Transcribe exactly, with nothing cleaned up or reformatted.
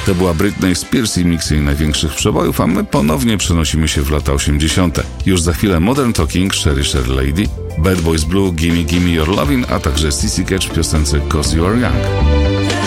To była Britney Spears i miks jej największych przebojów, a my ponownie przenosimy się w lata osiemdziesiąte. Już za chwilę Modern Talking, Sherry Sherry Lady, Bad Boys Blue, Gimme Gimme Your Lovin', a także C C Catch w piosence 'Cause You Are Young.